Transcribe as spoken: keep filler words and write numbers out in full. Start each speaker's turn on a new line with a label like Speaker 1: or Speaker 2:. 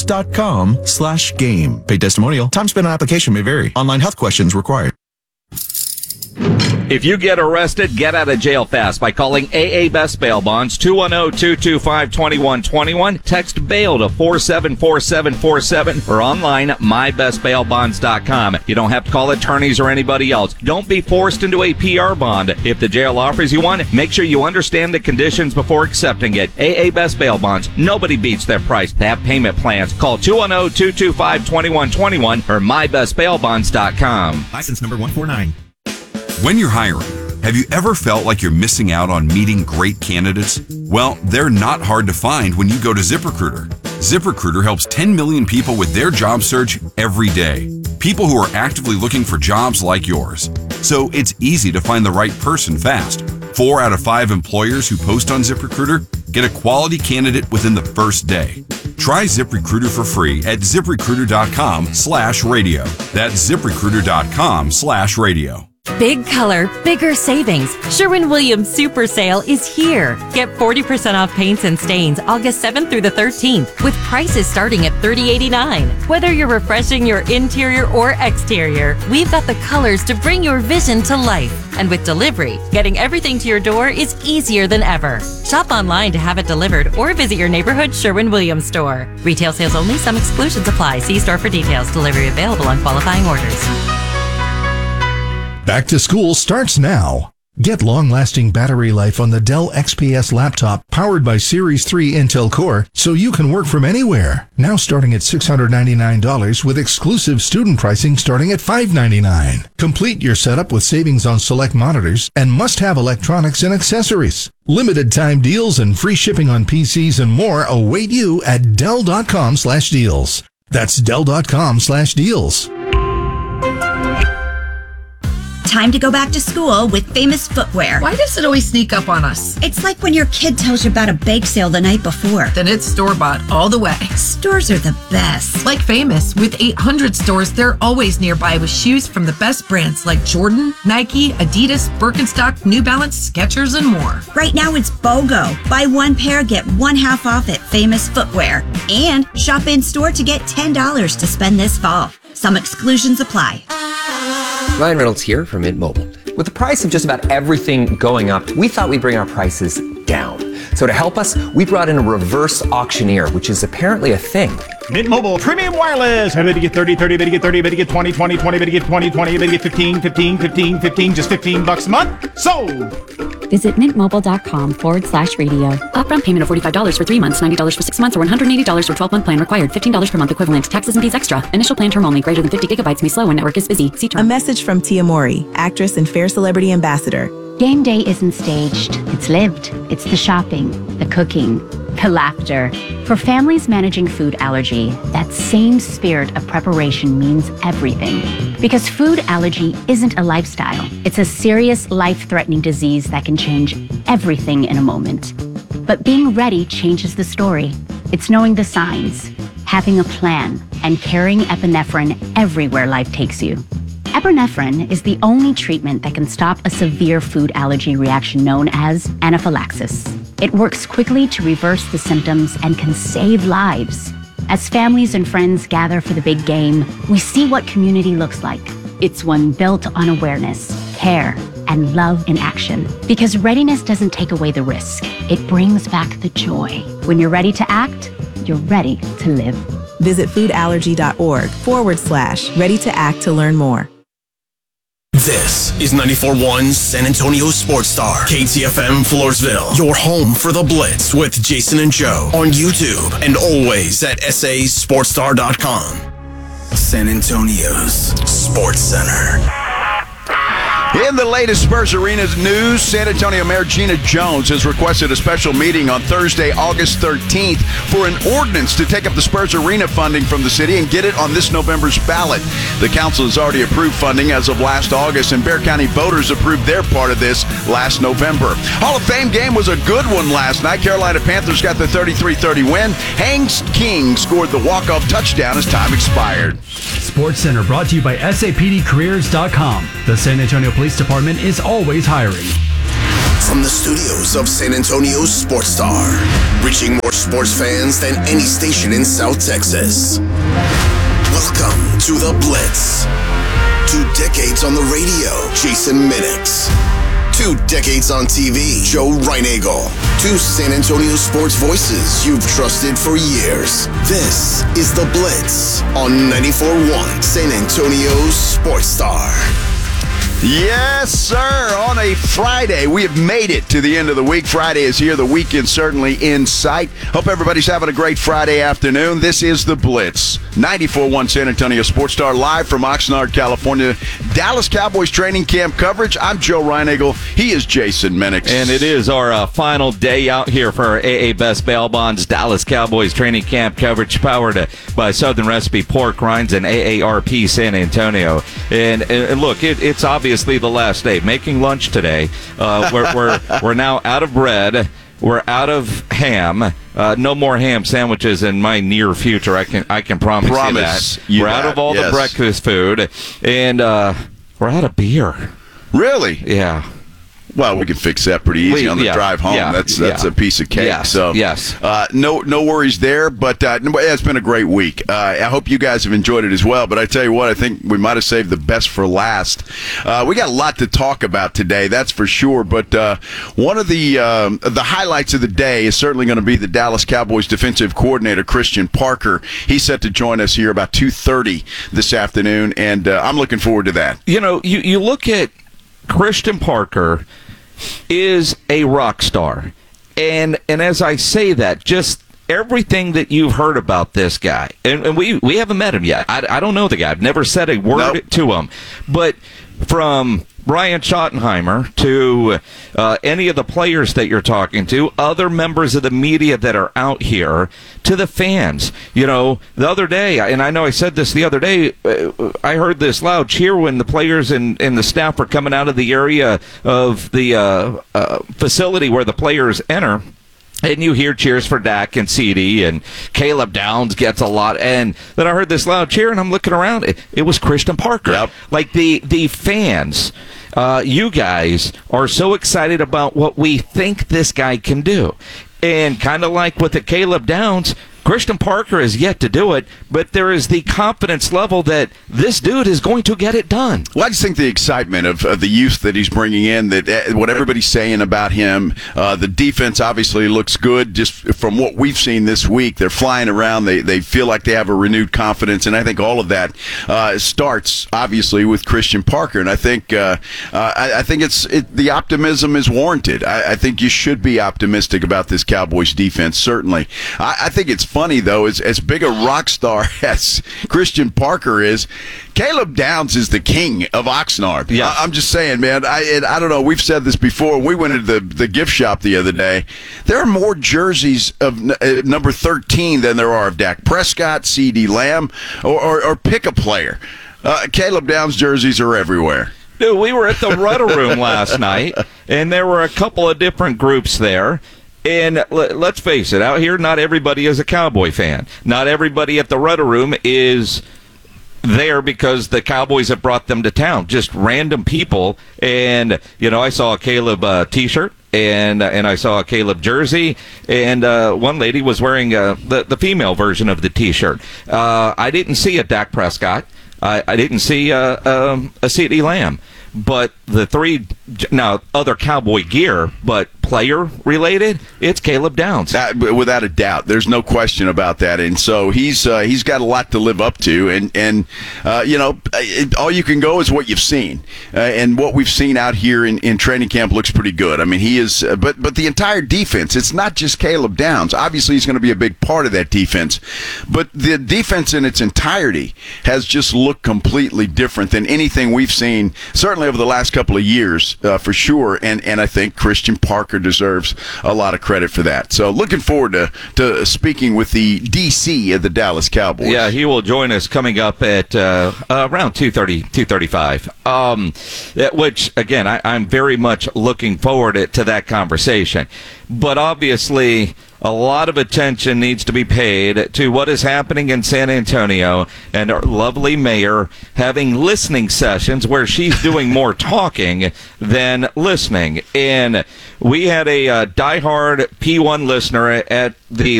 Speaker 1: dot com slash game. Paid testimonial. Time spent on application may vary. Online health questions required.
Speaker 2: If you get arrested, get out of jail fast by calling A A Best Bail Bonds, two one zero, two two five, two one two one. Text bail to four seven four seven four seven or online at my best bail bonds dot com. You don't have to call attorneys or anybody else. Don't be forced into a P R bond. If the jail offers you one, make sure you understand the conditions before accepting it. A A Best Bail Bonds. Nobody beats their price. They have payment plans. Call two one zero, two two five, two one two one or my best bail bonds dot com.
Speaker 3: License number one four nine.
Speaker 4: When you're hiring, have you ever felt like you're missing out on meeting great candidates? Well, they're not hard to find when you go to ZipRecruiter. ZipRecruiter helps ten million people with their job search every day. People who are actively looking for jobs like yours. So it's easy to find the right person fast. Four out of five employers who post on ZipRecruiter get a quality candidate within the first day. Try ZipRecruiter for free at ZipRecruiter.com slash radio. That's ZipRecruiter.com slash radio.
Speaker 5: Big color, bigger savings. Sherwin-Williams Super Sale is here. Get forty percent off paints and stains August seventh through the thirteenth with prices starting at thirty dollars and eighty-nine cents. Whether you're refreshing your interior or exterior, we've got the colors to bring your vision to life. And with delivery, getting everything to your door is easier than ever. Shop online to have it delivered or visit your neighborhood Sherwin-Williams store. Retail sales only. Some exclusions apply. See store for details. Delivery available on qualifying orders.
Speaker 6: Back to school starts now. Get long-lasting battery life on the Dell X P S laptop powered by Series three Intel Core so you can work from anywhere. Now starting at six hundred ninety-nine dollars with exclusive student pricing starting at five hundred ninety-nine dollars. Complete your setup with savings on select monitors and must-have electronics and accessories. Limited time deals and free shipping on P Cs and more await you at Dell.com slash deals. That's Dell.com slash deals.
Speaker 7: Time to go back to school with Famous Footwear.
Speaker 8: Why does it always sneak up on us?
Speaker 7: It's like when your kid tells you about a bake sale the night before.
Speaker 8: Then it's store-bought all the way.
Speaker 7: Stores are the best.
Speaker 8: Like Famous, with eight hundred stores, they're always nearby with shoes from the best brands like Jordan, Nike, Adidas, Birkenstock, New Balance, Skechers, and more.
Speaker 7: Right now it's BOGO. Buy one pair, get one half off at Famous Footwear. And shop in-store to get ten dollars to spend this fall. Some exclusions apply.
Speaker 9: Ryan Reynolds here from Mint Mobile. With the price of just about everything going up, we thought we'd bring our prices down. So to help us, we brought in a reverse auctioneer, which is apparently a thing.
Speaker 10: Mint Mobile Premium Wireless. Better get thirty, thirty, better get thirty, better get twenty, twenty, twenty, better get twenty, twenty, better get fifteen, fifteen, fifteen, fifteen, just fifteen bucks a month. Sold!
Speaker 11: Visit mintmobile.com forward slash radio. Upfront payment of forty-five dollars for three months, ninety dollars for six months, or one hundred eighty dollars for twelve-month plan required. fifteen dollars per month equivalent. Taxes and fees extra. Initial plan term only. Greater than fifty gigabytes may slow when network is busy. See term.
Speaker 12: A message from Tia Mori, actress and Fair Celebrity Ambassador.
Speaker 13: Game day isn't staged. It's lived. It's the shopping, the cooking, the laughter. For families managing food allergy, that same spirit of preparation means everything. Because food allergy isn't a lifestyle. It's a serious, life-threatening disease that can change everything in a moment. But being ready changes the story. It's knowing the signs, having a plan, and carrying epinephrine everywhere life takes you. Epinephrine is the only treatment that can stop a severe food allergy reaction known as anaphylaxis. It works quickly to reverse the symptoms and can save lives. As families and friends gather for the big game, we see what community looks like. It's one built on awareness, care, and love in action. Because readiness doesn't take away the risk. It brings back the joy. When you're ready to act, you're ready to live.
Speaker 12: Visit foodallergy.org forward slash ready to act to learn more.
Speaker 14: This is ninety-four point one San Antonio Sports Star, K T F M Floresville, your home for the Blitz with Jason and Joe on YouTube and always at S A sports star dot com. San Antonio's Sports Center.
Speaker 15: In the latest Spurs Arena news, San Antonio Mayor Gina Jones has requested a special meeting on Thursday, August thirteenth, for an ordinance to take up the Spurs Arena funding from the city and get it on this November's ballot. The council has already approved funding as of last August, and Bexar County voters approved their part of this last November. Hall of Fame game was a good one last night. Carolina Panthers got the thirty-three thirty win. Hanks King scored the walk-off touchdown as time expired.
Speaker 16: Sports Center brought to you by S A P D careers dot com. The San Antonio Police Department is always hiring.
Speaker 14: From the studios of San Antonio's Sports Star, reaching more sports fans than any station in South Texas. Welcome to The Blitz. Two decades on the radio, Jason Minix. Two decades on T V, Joe Reinagel. Two San Antonio sports voices you've trusted for years. This is The Blitz on ninety-four point one San Antonio's Sports Star.
Speaker 15: Yes, sir. On a Friday, we have made it to the end of the week. Friday is here. The weekend certainly in sight. Hope everybody's having a great Friday afternoon. This is The Blitz. ninety-four point one San Antonio Sports Star, live from Oxnard, California. Dallas Cowboys training camp coverage. I'm Joe Reinagel. He is Jason Minix.
Speaker 2: And it is our uh, final day out here for our A A Best Bail Bonds Dallas Cowboys training camp coverage, powered uh, by Southern Recipe Pork Rinds and A A R P San Antonio. And, and look, it, it's obviously the last day. Making lunch today. Uh, we're, we're, we're now out of bread. We're out of ham. Uh, no more ham sandwiches in my near future. I can I can promise,
Speaker 15: promise
Speaker 2: you that.
Speaker 15: You
Speaker 2: we're
Speaker 15: that,
Speaker 2: out of all
Speaker 15: yes.
Speaker 2: the breakfast food, and uh, we're out of beer.
Speaker 15: Really?
Speaker 2: Yeah.
Speaker 15: Well, we can fix that pretty easy
Speaker 2: we,
Speaker 15: on the
Speaker 2: yeah,
Speaker 15: drive home.
Speaker 2: Yeah,
Speaker 15: that's that's
Speaker 2: yeah.
Speaker 15: a piece of cake.
Speaker 2: Yes,
Speaker 15: so
Speaker 2: yes.
Speaker 15: Uh, no no worries there. But uh, it's been a great week. Uh, I hope you guys have enjoyed it as well. But I tell you what, I think we might have saved the best for last. Uh, we got a lot to talk about today, that's for sure. But uh, one of the um, the highlights of the day is certainly going to be the Dallas Cowboys defensive coordinator, Christian Parker. He's set to join us here about two thirty this afternoon, and uh, I'm looking forward to that.
Speaker 2: You know, you, you look at Christian Parker is a rock star. And and as I say that, just everything that you've heard about this guy, and, and we, we haven't met him yet. I, I don't know the guy. I've never said a word
Speaker 15: Nope.
Speaker 2: to him. But from Brian Schottenheimer to uh, any of the players that you're talking to, other members of the media that are out here, to the fans. You know, the other day, and I know I said this the other day, uh, I heard this loud cheer when the players and, and the staff were coming out of the area of the uh, uh, facility where the players enter. And you hear cheers for Dak and C D, and Caleb Downs gets a lot. And then I heard this loud cheer, and I'm looking around. It, it was Christian Parker.
Speaker 15: Yep.
Speaker 2: Like the, the fans, uh, you guys are so excited about what we think this guy can do. And kind of like with the Caleb Downs, Christian Parker has yet to do it, but there is the confidence level that this dude is going to get it done.
Speaker 15: Well, I just think the excitement of, of the youth that he's bringing in, that uh, what everybody's saying about him, uh, the defense obviously looks good just from what we've seen this week. They're flying around. They they feel like they have a renewed confidence, and I think all of that uh, starts, obviously, with Christian Parker. And I think uh, uh, I, I think it's it, the optimism is warranted. I, I think you should be optimistic about this Cowboys defense, certainly. I, I think it's funny, though, as, as big a rock star as Christian Parker is, Caleb Downs is the king of Oxnard.
Speaker 2: Yeah.
Speaker 15: I, I'm just saying, man, I and I don't know, we've said this before. We went into the, the gift shop the other day. There are more jerseys of uh, number thirteen than there are of Dak Prescott, C D Lamb, or, or, or pick a player. Uh, Caleb Downs jerseys are everywhere.
Speaker 2: Dude, we were at the Rudder Room last night, and there were a couple of different groups there. And l- let's face it, out here, not everybody is a Cowboy fan. Not everybody at the Rudder Room is there because the Cowboys have brought them to town. Just random people. And, you know, I saw a Caleb uh, T-shirt. And uh, and I saw a Caleb jersey, and uh, one lady was wearing uh, the, the female version of the T-shirt. Uh, I didn't see a Dak Prescott. I, I didn't see uh, um, a C D Lamb. But the three, now, other Cowboy gear, but player-related, it's Caleb Downs.
Speaker 15: That, without a doubt. There's no question about that. And so he's uh, he's got a lot to live up to. And, and uh, you know, it, all you can go is what you've seen. Uh, and what we've seen out here in, in training camp looks pretty good. I mean, he is, uh, but, but the entire defense, it's not just Caleb Downs. Obviously, he's going to be a big part of that defense. But the defense in its entirety has just looked completely different than anything we've seen, certainly over the last couple of years, uh, for sure. And and I think Christian Parker deserves a lot of credit for that. So looking forward to, to speaking with the D C of the Dallas Cowboys.
Speaker 2: Yeah, he will join us coming up at uh, uh, around two thirty, two thirty-five, um, which, again, I, I'm very much looking forward to that conversation. But obviously, a lot of attention needs to be paid to what is happening in San Antonio and our lovely mayor having listening sessions where she's doing more talking than listening. And we had a uh, diehard P one listener at the